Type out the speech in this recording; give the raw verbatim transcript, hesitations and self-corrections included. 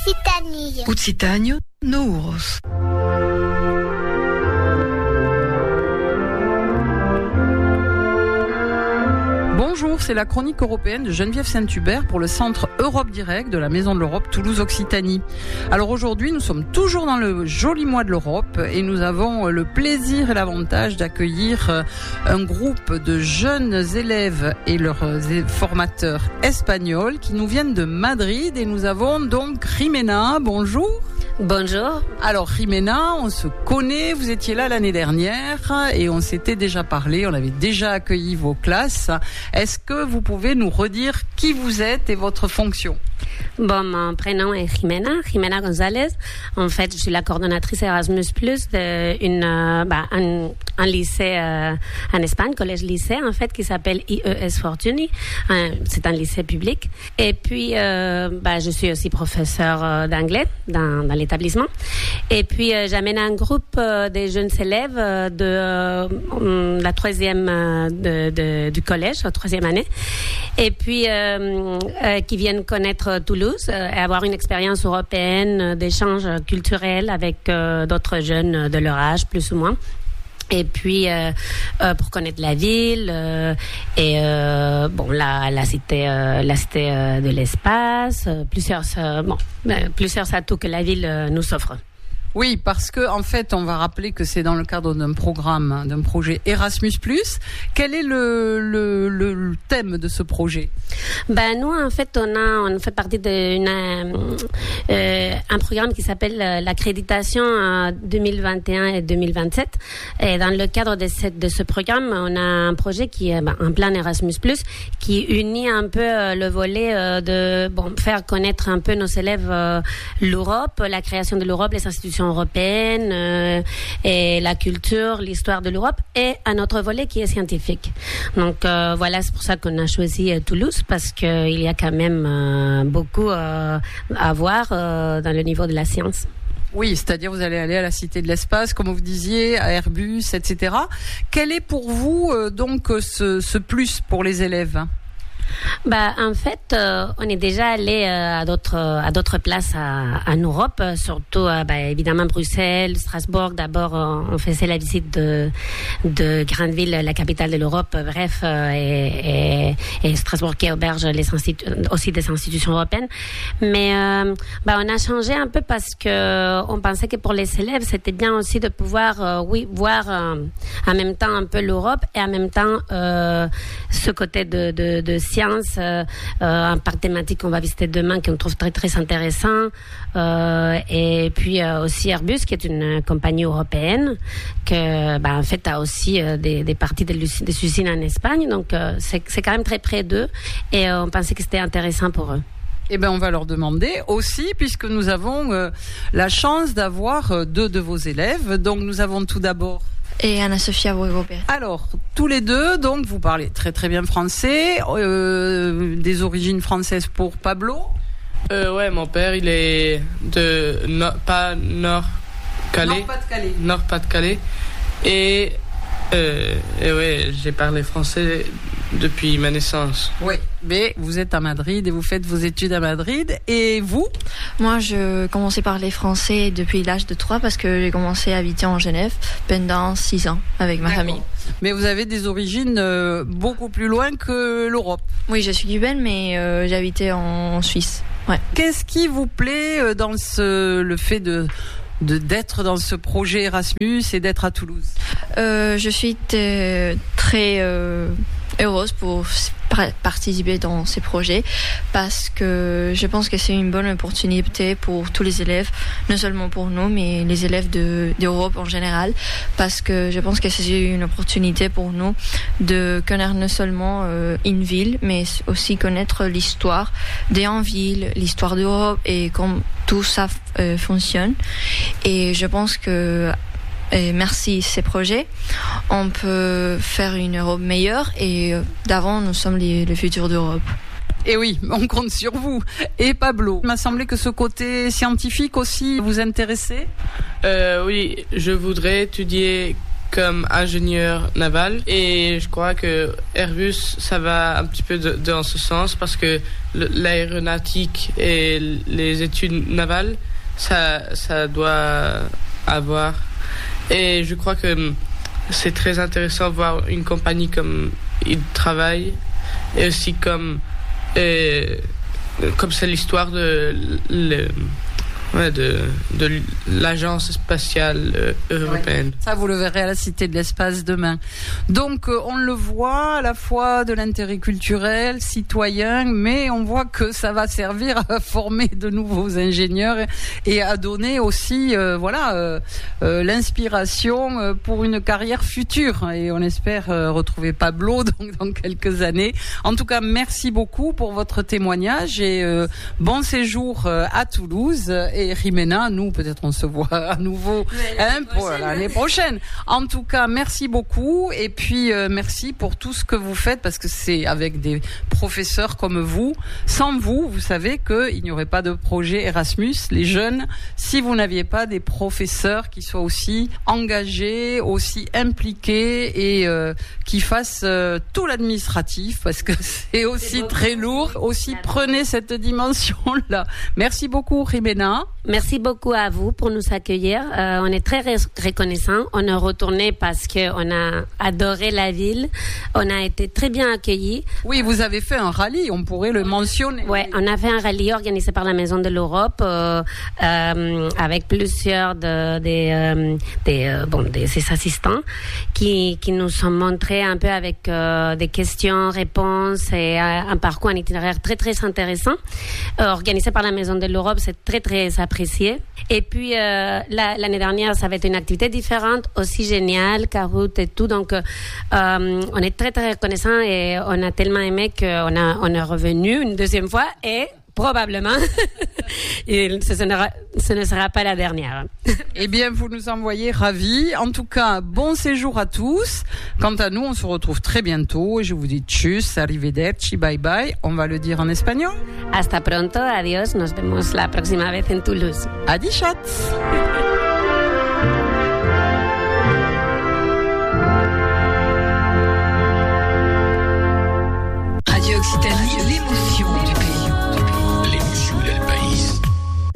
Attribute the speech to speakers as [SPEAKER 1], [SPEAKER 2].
[SPEAKER 1] Occitanie.
[SPEAKER 2] Occitanie, Nouros. Bonjour, c'est la chronique européenne de Geneviève Saint-Hubert pour le Centre Europe Direct de la Maison de l'Europe Toulouse-Occitanie. Alors aujourd'hui, nous sommes toujours dans le joli mois de l'Europe et nous avons le plaisir et l'avantage d'accueillir un groupe de jeunes élèves et leurs formateurs espagnols qui nous viennent de Madrid et nous avons donc Jimena. Bonjour.
[SPEAKER 3] Bonjour.
[SPEAKER 2] Alors Jimena, on se connaît, vous étiez là l'année dernière et on s'était déjà parlé, on avait déjà accueilli vos classes. Est-ce que vous pouvez nous redire qui vous êtes et votre fonction ?
[SPEAKER 3] Bon, mon prénom est Jimena, Jimena González. En fait, je suis la coordonnatrice Erasmus Plus d'une euh, bah, un, un lycée euh, en Espagne, collège-lycée en fait, qui s'appelle I E S Fortuny. Euh, c'est un lycée public. Et puis, euh, bah, je suis aussi professeure euh, d'anglais dans, dans l'établissement. Et puis, euh, j'amène un groupe euh, des jeunes élèves euh, de euh, la troisième euh, de, de, du collège, la troisième année, et puis euh, euh, qui viennent connaître Toulouse euh, et avoir une expérience européenne euh, d'échange culturel avec euh, d'autres jeunes de leur âge, plus ou moins. Et puis euh, euh, pour connaître la ville euh, et euh, bon la la cité euh, la cité euh, de l'espace, euh, plusieurs euh, bon euh, plusieurs atouts que la ville euh, nous offre.
[SPEAKER 2] Oui, parce que en fait, on va rappeler que c'est dans le cadre d'un programme, d'un projet Erasmus plus. Quel est le, le, le, le thème de ce projet ?
[SPEAKER 3] Ben nous, en fait, on a on fait partie d'un euh, un programme qui s'appelle l'accréditation euh, deux mille vingt et un et deux mille vingt-sept. Et dans le cadre de cette de ce programme, on a un projet qui est ben, un plan Erasmus plus, qui unit un peu euh, le volet euh, de bon faire connaître un peu nos élèves euh, l'Europe, la création de l'Europe, les institutions européenne euh, et la culture, l'histoire de l'Europe, et un autre volet qui est scientifique. Donc euh, voilà, c'est pour ça qu'on a choisi euh, Toulouse, parce qu'il y a quand même euh, beaucoup euh, à voir euh, dans le niveau de la science.
[SPEAKER 2] Oui, c'est-à-dire vous allez aller à la Cité de l'Espace, comme vous disiez, à Airbus, et cetera. Quel est pour vous euh, donc ce, ce plus pour les élèves ?
[SPEAKER 3] Bah, en fait, euh, on est déjà allé euh, à d'autres à d'autres places à, en Europe, surtout euh, bah, évidemment Bruxelles, Strasbourg. D'abord, euh, on faisait la visite de de grande ville, la capitale de l'Europe. Bref, euh, et, et, et Strasbourg qui héberge les institu- aussi des institutions européennes. Mais euh, bah, on a changé un peu parce que on pensait que pour les élèves, c'était bien aussi de pouvoir, euh, oui, voir euh, en même temps un peu l'Europe et en même temps euh, ce côté de de, de science. Euh, euh, un parc thématique qu'on va visiter demain, qu'on trouve très très intéressant, euh, et puis euh, aussi Airbus, qui est une compagnie européenne, que bah, en fait a aussi euh, des, des parties des, des usines en Espagne, donc euh, c'est, c'est quand même très près d'eux, et euh, on pensait que c'était intéressant pour eux.
[SPEAKER 2] Eh ben, on va leur demander aussi, puisque nous avons euh, la chance d'avoir euh, deux de vos élèves. Donc nous avons tout d'abord
[SPEAKER 4] et Anna-Sophia Robert.
[SPEAKER 2] Alors, tous les deux, donc, vous parlez très très bien français, euh, des origines françaises pour Pablo.
[SPEAKER 5] Euh, ouais, mon père, il est de no, pas Nord-Calais.
[SPEAKER 2] Nord-Pas-de-Calais.
[SPEAKER 5] Nord-Pas-de-Calais. Et, euh, et ouais, j'ai parlé français depuis ma naissance.
[SPEAKER 2] Oui, mais vous êtes à Madrid et vous faites vos études à Madrid. Et vous ?
[SPEAKER 4] Moi, je commençais à parler français depuis l'âge de trois parce que j'ai commencé à habiter en Genève pendant six ans avec ma
[SPEAKER 2] D'accord.
[SPEAKER 4] famille.
[SPEAKER 2] Mais vous avez des origines euh, beaucoup plus loin que l'Europe.
[SPEAKER 4] Oui, je suis cubaine, mais euh, j'ai habité en Suisse. Ouais.
[SPEAKER 2] Qu'est-ce qui vous plaît dans ce, le fait de... De, d'être dans ce projet Erasmus et d'être à Toulouse ?
[SPEAKER 4] euh, Je suis t- très euh, heureuse pour participer dans ces projets parce que je pense que c'est une bonne opportunité pour tous les élèves, non seulement pour nous, mais les élèves de, d'Europe en général, parce que je pense que c'est une opportunité pour nous de connaître non seulement euh, une ville, mais aussi connaître l'histoire des villes, l'histoire d'Europe et comment tout ça euh, fonctionne. Et je pense que et merci ces projets, on peut faire une Europe meilleure et d'avant nous sommes les, le futur d'Europe.
[SPEAKER 2] Et oui, on compte sur vous. Et Pablo, il m'a semblé que ce côté scientifique aussi vous intéressait.
[SPEAKER 5] Euh, oui, je voudrais étudier comme ingénieur naval. Et je crois que Airbus, ça va un petit peu de, dans ce sens parce que le, l'aéronautique et les études navales, ça, ça doit avoir. Et je crois que c'est très intéressant de voir une compagnie comme ils travaillent et aussi comme, et, comme c'est l'histoire de... Le, Ouais, de, de l'agence spatiale euh, européenne.
[SPEAKER 2] Ouais, ça, vous le verrez à la Cité de l'Espace demain. Donc, euh, on le voit, à la fois de l'intérêt culturel, citoyen, mais on voit que ça va servir à former de nouveaux ingénieurs et à donner aussi, euh, voilà, euh, euh, l'inspiration pour une carrière future. Et on espère euh, retrouver Pablo donc, dans quelques années. En tout cas, merci beaucoup pour votre témoignage et euh, bon séjour euh, à Toulouse. Et Et Jimena, nous, peut-être on se voit à nouveau hein, pour l'année prochaine. En tout cas, merci beaucoup. Et puis, euh, merci pour tout ce que vous faites, parce que c'est avec des professeurs comme vous. Sans vous, vous savez qu'il n'y aurait pas de projet Erasmus, les jeunes, si vous n'aviez pas des professeurs qui soient aussi engagés, aussi impliqués et euh, qui fassent euh, tout l'administratif, parce que c'est aussi c'est très lourd. Aussi, prenez cette dimension-là. Merci beaucoup, Jimena.
[SPEAKER 3] Merci beaucoup à vous pour nous accueillir. Euh, on est très reconnaissants. On est retourné parce que on a adoré la ville. On a été très bien accueillis.
[SPEAKER 2] Oui, vous avez fait un rallye, on pourrait le mentionner.
[SPEAKER 3] Ouais, on a fait un rallye organisé par la Maison de l'Europe euh, euh, avec plusieurs de, des, euh, des, euh, bon, des, des assistants qui, qui nous ont montré un peu avec euh, des questions, réponses et euh, un parcours, un itinéraire très très intéressant. Euh, organisé par la Maison de l'Europe, c'est très très apprécié. Et puis euh, la, l'année dernière, ça avait été une activité différente, aussi géniale, caroute et tout. Donc, euh, on est très très reconnaissants et on a tellement aimé qu'on a on est revenu une deuxième fois et probablement, et ce, ce, ne, ce ne sera pas la dernière.
[SPEAKER 2] Eh bien, vous nous envoyez ravis. En tout cas, bon séjour à tous. Quant à nous, on se retrouve très bientôt et je vous dis tchuss, arrivederci, bye bye. On va le dire en espagnol.
[SPEAKER 3] Hasta pronto, adiós, nos vemos la próxima vez en Toulouse.
[SPEAKER 2] Adi chat.